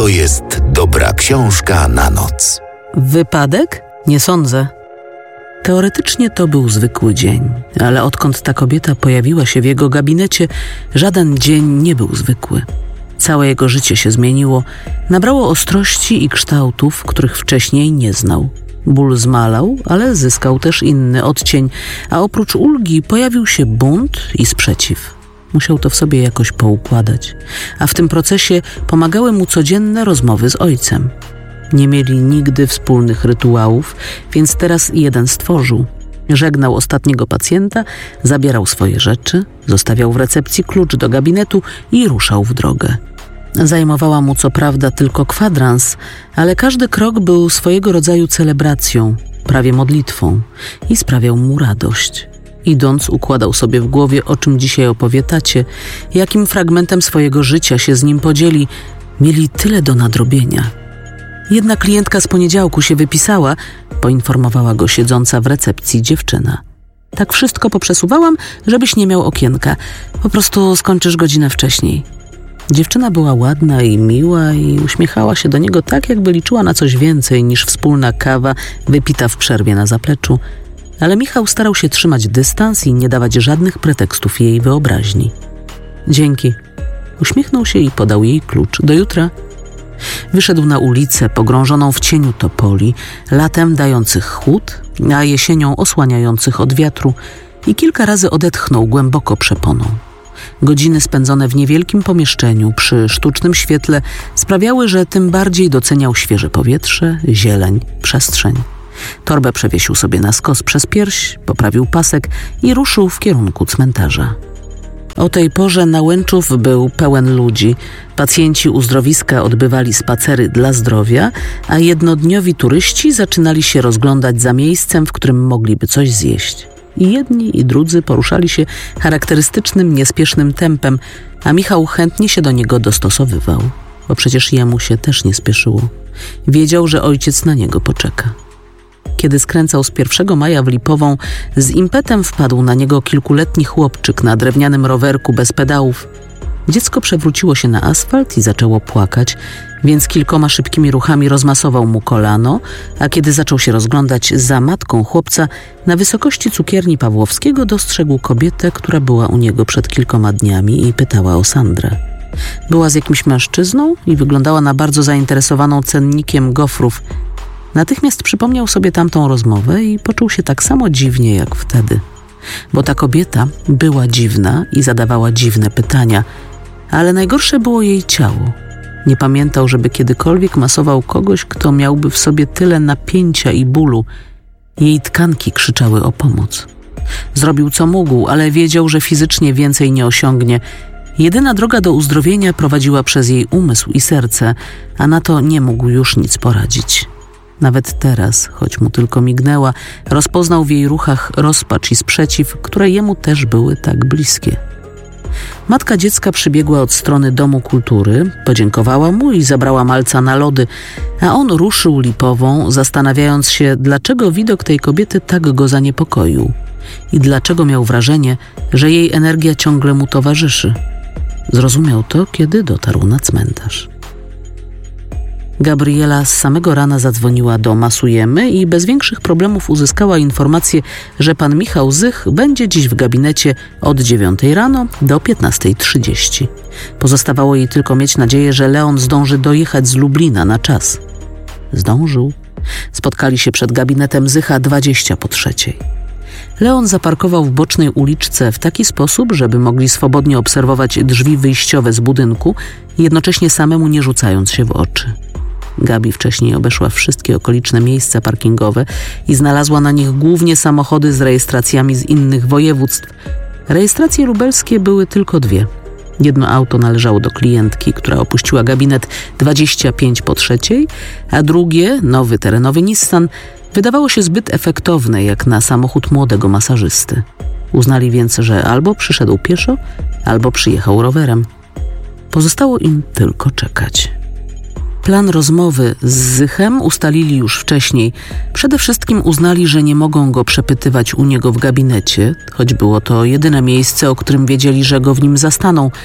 to jest dobra książka na noc. Wypadek? Nie sądzę. Teoretycznie to był zwykły dzień, ale odkąd ta kobieta pojawiła się w jego gabinecie, żaden dzień nie był zwykły. Całe jego życie się zmieniło, nabrało ostrości i kształtów, których wcześniej nie znał. Ból zmalał, ale zyskał też inny odcień, a oprócz ulgi pojawił się bunt i sprzeciw. Musiał to w sobie jakoś poukładać, a w tym procesie pomagały mu codzienne rozmowy z ojcem. Nie mieli nigdy wspólnych rytuałów, więc teraz jeden stworzył. Żegnał ostatniego pacjenta, zabierał swoje rzeczy, zostawiał w recepcji klucz do gabinetu i ruszał w drogę. Zajmowała mu co prawda tylko kwadrans, ale każdy krok był swojego rodzaju celebracją, prawie modlitwą i sprawiał mu radość. Idąc, układał sobie w głowie, o czym dzisiaj opowie tacie, jakim fragmentem swojego życia się z nim podzieli. Mieli tyle do nadrobienia. Jedna klientka z poniedziałku się wypisała, poinformowała go siedząca w recepcji dziewczyna. Tak wszystko poprzesuwałam, żebyś nie miał okienka. Po prostu skończysz godzinę wcześniej. Dziewczyna była ładna i miła i uśmiechała się do niego tak, jakby liczyła na coś więcej niż wspólna kawa wypita w przerwie na zapleczu. Ale Michał starał się trzymać dystans i nie dawać żadnych pretekstów jej wyobraźni. Dzięki. Uśmiechnął się i podał jej klucz. Do jutra. Wyszedł na ulicę pogrążoną w cieniu topoli, latem dających chłód, a jesienią osłaniających od wiatru i kilka razy odetchnął głęboko przeponą. Godziny spędzone w niewielkim pomieszczeniu przy sztucznym świetle sprawiały, że tym bardziej doceniał świeże powietrze, zieleń, przestrzeń. Torbę przewiesił sobie na skos przez pierś, poprawił pasek i ruszył w kierunku cmentarza. O tej porze Nałęczów był pełen ludzi. Pacjenci uzdrowiska odbywali spacery dla zdrowia, a jednodniowi turyści zaczynali się rozglądać za miejscem, w którym mogliby coś zjeść. I jedni i drudzy poruszali się charakterystycznym, niespiesznym tempem, a Michał chętnie się do niego dostosowywał, bo przecież jemu się też nie spieszyło. Wiedział, że ojciec na niego poczeka. Kiedy skręcał z 1 maja w Lipową, z impetem wpadł na niego kilkuletni chłopczyk na drewnianym rowerku bez pedałów. Dziecko przewróciło się na asfalt i zaczęło płakać, więc kilkoma szybkimi ruchami rozmasował mu kolano, a kiedy zaczął się rozglądać za matką chłopca, na wysokości cukierni Pawłowskiego dostrzegł kobietę, która była u niego przed kilkoma dniami i pytała o Sandrę. Była z jakimś mężczyzną i wyglądała na bardzo zainteresowaną cennikiem gofrów. Natychmiast przypomniał sobie tamtą rozmowę i poczuł się tak samo dziwnie jak wtedy. Bo ta kobieta była dziwna i zadawała dziwne pytania, ale najgorsze było jej ciało. Nie pamiętał, żeby kiedykolwiek masował kogoś, kto miałby w sobie tyle napięcia i bólu. Jej tkanki krzyczały o pomoc. Zrobił co mógł, ale wiedział, że fizycznie więcej nie osiągnie. Jedyna droga do uzdrowienia prowadziła przez jej umysł i serce, a na to nie mógł już nic poradzić. Nawet teraz, choć mu tylko mignęła, rozpoznał w jej ruchach rozpacz i sprzeciw, które jemu też były tak bliskie. Matka dziecka przybiegła od strony Domu Kultury, podziękowała mu i zabrała malca na lody, a on ruszył Lipową, zastanawiając się, dlaczego widok tej kobiety tak go zaniepokoił i dlaczego miał wrażenie, że jej energia ciągle mu towarzyszy. Zrozumiał to, kiedy dotarł na cmentarz. Gabriela z samego rana zadzwoniła do Masujemy i bez większych problemów uzyskała informację, że pan Michał Zych będzie dziś w gabinecie od 9 rano do 15:30. Pozostawało jej tylko mieć nadzieję, że Leon zdąży dojechać z Lublina na czas. Zdążył. Spotkali się przed gabinetem Zycha 3:20. Leon zaparkował w bocznej uliczce w taki sposób, żeby mogli swobodnie obserwować drzwi wyjściowe z budynku, jednocześnie samemu nie rzucając się w oczy. Gabi wcześniej obeszła wszystkie okoliczne miejsca parkingowe i znalazła na nich głównie samochody z rejestracjami z innych województw. Rejestracje lubelskie były tylko 2. Jedno auto należało do klientki, która opuściła gabinet 3:25, a drugie, nowy terenowy Nissan, wydawało się zbyt efektowne jak na samochód młodego masażysty. Uznali więc, że albo przyszedł pieszo, albo przyjechał rowerem. Pozostało im tylko czekać. Plan rozmowy z Zychem ustalili już wcześniej. Przede wszystkim uznali, że nie mogą go przepytywać u niego w gabinecie, choć było to jedyne miejsce, o którym wiedzieli, że go w nim zastaną.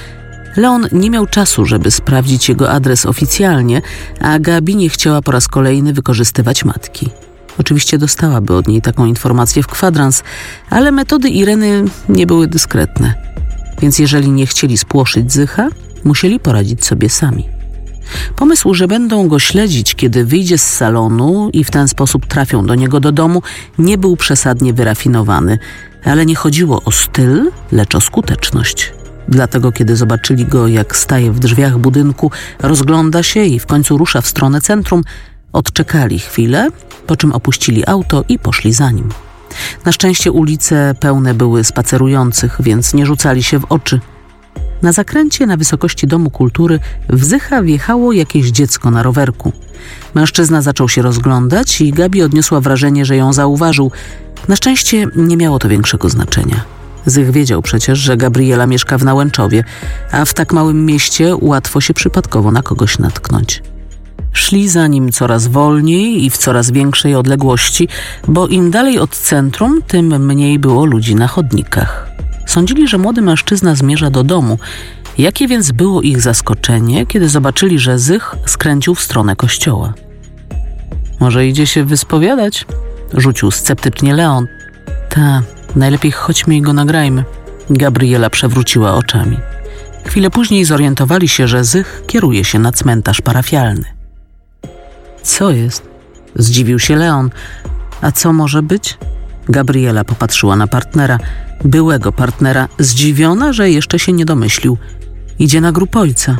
Leon nie miał czasu, żeby sprawdzić jego adres oficjalnie, a Gabi nie chciała po raz kolejny wykorzystywać matki. Oczywiście dostałaby od niej taką informację w kwadrans, ale metody Ireny nie były dyskretne. Więc jeżeli nie chcieli spłoszyć Zycha, musieli poradzić sobie sami. Pomysł, że będą go śledzić, kiedy wyjdzie z salonu i w ten sposób trafią do niego do domu, nie był przesadnie wyrafinowany, ale nie chodziło o styl, lecz o skuteczność. Dlatego, kiedy zobaczyli go, jak staje w drzwiach budynku, rozgląda się i w końcu rusza w stronę centrum, odczekali chwilę, po czym opuścili auto i poszli za nim. Na szczęście ulice pełne były spacerujących, więc nie rzucali się w oczy. Na zakręcie na wysokości Domu Kultury w Zycha wjechało jakieś dziecko na rowerku. Mężczyzna zaczął się rozglądać i Gabi odniosła wrażenie, że ją zauważył. Na szczęście nie miało to większego znaczenia. Zych wiedział przecież, że Gabriela mieszka w Nałęczowie, a w tak małym mieście łatwo się przypadkowo na kogoś natknąć. Szli za nim coraz wolniej i w coraz większej odległości, bo im dalej od centrum, tym mniej było ludzi na chodnikach. Sądzili, że młody mężczyzna zmierza do domu. Jakie więc było ich zaskoczenie, kiedy zobaczyli, że Zych skręcił w stronę kościoła. Może idzie się wyspowiadać? Rzucił sceptycznie Leon. Ta, najlepiej chodźmy i go nagrajmy. Gabriela przewróciła oczami. Chwilę później zorientowali się, że Zych kieruje się na cmentarz parafialny. Co jest? Zdziwił się Leon. A co może być? Gabriela popatrzyła na partnera, byłego partnera, zdziwiona, że jeszcze się nie domyślił. Idzie na grób ojca.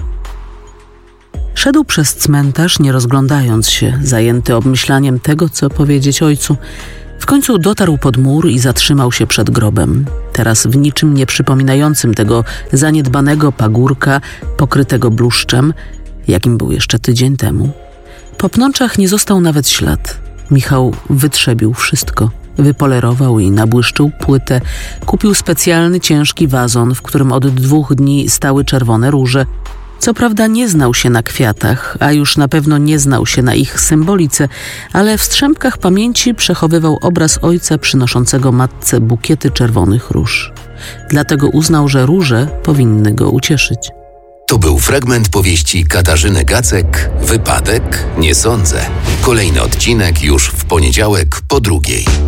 Szedł przez cmentarz, nie rozglądając się, zajęty obmyślaniem tego, co powiedzieć ojcu. W końcu dotarł pod mur i zatrzymał się przed grobem. Teraz w niczym nie przypominającym tego zaniedbanego pagórka, pokrytego bluszczem, jakim był jeszcze tydzień temu. Po pnączach nie został nawet ślad. Michał wytrzebił wszystko. Wypolerował i nabłyszczył płytę. Kupił specjalny, ciężki wazon, w którym od 2 dni stały czerwone róże. Co prawda nie znał się na kwiatach, a już na pewno nie znał się na ich symbolice, ale w strzępkach pamięci przechowywał obraz ojca przynoszącego matce bukiety czerwonych róż. Dlatego uznał, że róże powinny go ucieszyć. To był fragment powieści Katarzyny Gacek „Wypadek? Nie sądzę”. Kolejny odcinek już w poniedziałek po 2:00.